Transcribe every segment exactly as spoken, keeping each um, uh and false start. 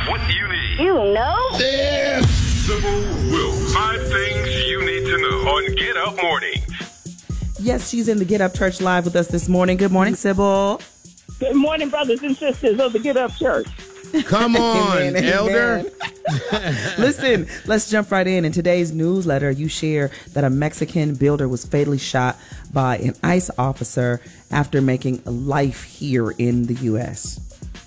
what you need. You know? Yeah. Sybil Wilkes. Five things you need to know on Get Up Mornings. Yes, she's in the Get Up Church Live with us this morning. Good morning, Sybil. Good morning, brothers and sisters of the Get Up Church. Come on, Amen, Elder. Listen, let's jump right in. In today's newsletter, you share that a Mexican builder was fatally shot by an ICE officer after making a life here in the U S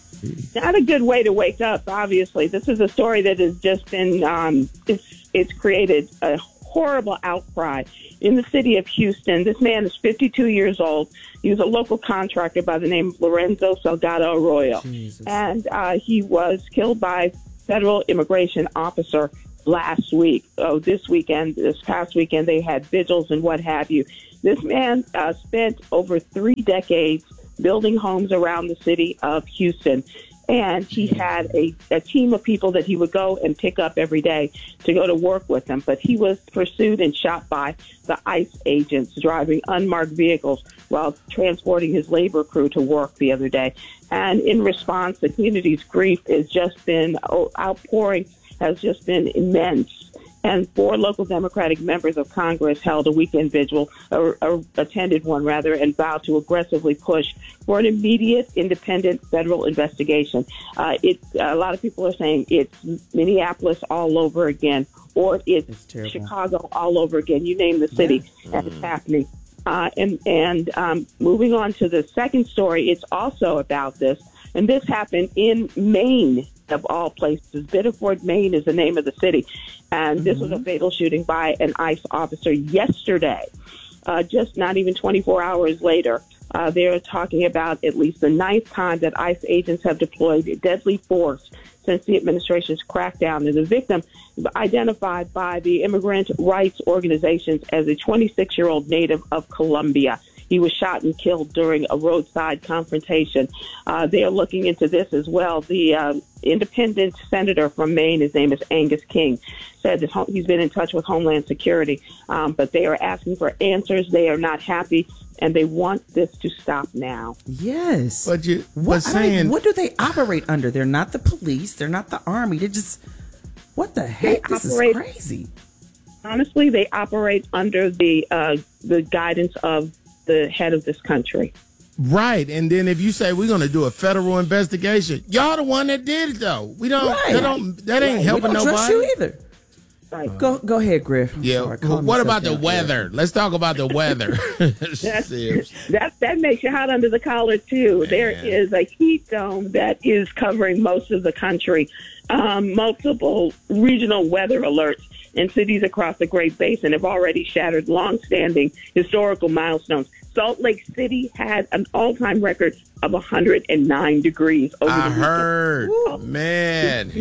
Not a good way to wake up, obviously. This is a story that has just been, um, it's, it's created a horrible outcry in the city of Houston. This man is fifty-two years old. He was a local contractor by the name of Lorenzo Salgado Arroyo. Jesus. And uh, he was killed by federal immigration officer last week. Oh, this weekend, this past weekend, they had vigils and what have you. This man uh, spent over three decades building homes around the city of Houston. And he had a, a team of people that he would go and pick up every day to go to work with him. But he was pursued and shot by the ICE agents driving unmarked vehicles while transporting his labor crew to work the other day. And in response, the community's grief has just been outpouring, has just been immense. And four local Democratic members of Congress held a weekend vigil, or, or attended one rather, and vowed to aggressively push for an immediate, independent federal investigation. Uh, it, a lot of people are saying it's Minneapolis all over again, or it's, it's Chicago all over again. You name the city, yeah. and it's happening. Uh, and and um, moving on to the second story, it's also about this. And this happened in Maine, of all places. Biddeford, Maine is the name of the city. And this mm-hmm. was a fatal shooting by an ICE officer yesterday. Uh, just not even twenty-four hours later, uh, they're talking about at least the ninth time that ICE agents have deployed deadly force since the administration's crackdown. And the victim, identified by the immigrant rights organizations as a twenty-six-year-old native of Colombia. He was shot and killed during a roadside confrontation. Uh, they are looking into this as well. The uh, independent senator from Maine, his name is Angus King, said that he's been in touch with Homeland Security, um, but they are asking for answers. They are not happy, and they want this to stop now. Yes. But you, what, but saying, I mean, what do they operate under? They're not the police. They're not the army. They're just, what the heck? They this operate, is crazy. Honestly, they operate under the uh, the guidance of the head of this country. Right. And then if you say we're going to do a federal investigation, y'all the one that did it, though. We don't, right. that, don't that ain't right. helping we don't nobody. Trust you either. Right. Go go ahead, Griff. I'm yeah. Well, what about the weather? Here. Let's talk about the weather. that that makes you hot under the collar too. Man. There is a heat dome that is covering most of the country. Um, multiple regional weather alerts in cities across the Great Basin have already shattered long-standing historical milestones. Salt Lake City had an all-time record of one hundred nine degrees over I the heard, Woo. man.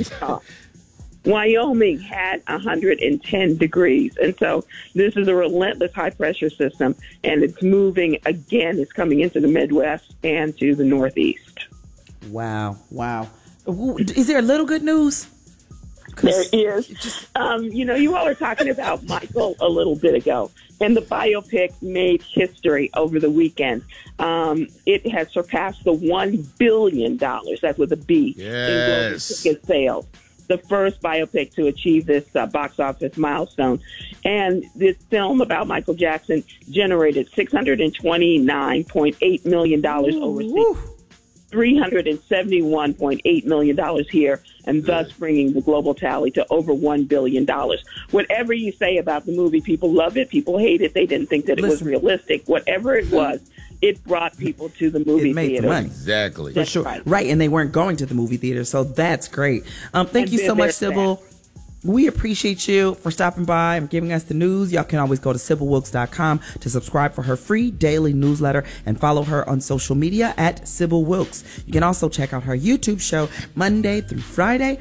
Wyoming had one hundred ten degrees. And so this is a relentless high-pressure system, and it's moving again. It's coming into the Midwest and to the Northeast. Wow. Wow. Is there a little good news? There is. Um, you know, you all were talking about Michael a little bit ago, and the biopic made history over the weekend. Um, it has surpassed the one billion dollars, that's with a B, yes. in global ticket sales. The first biopic to achieve this uh, box office milestone. And this film about Michael Jackson generated six hundred twenty-nine point eight million dollars Ooh, overseas. Woo. three hundred seventy-one point eight million dollars here, and thus bringing the global tally to over one billion dollars. Whatever you say about the movie, people love it, people hate it, they didn't think that it Listen. was realistic. Whatever it was, it brought people to the movie it made theater. Money. Exactly. For sure. Right. right, and they weren't going to the movie theater, so that's great. Um, thank And you so much, sad. Sybil. We appreciate you for stopping by and giving us the news. Y'all can always go to Sybil Wilkes dot com to subscribe for her free daily newsletter and follow her on social media at Sybil Wilkes. You can also check out her YouTube show Monday through Friday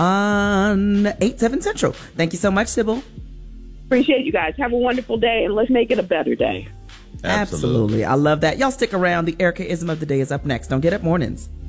on eight, seven Central. Thank you so much, Sybil. Appreciate you guys. Have a wonderful day, and let's make it a better day. Absolutely. Absolutely. I love that. Y'all stick around. The Erica-ism of the day is up next. Don't Get Up Mornings.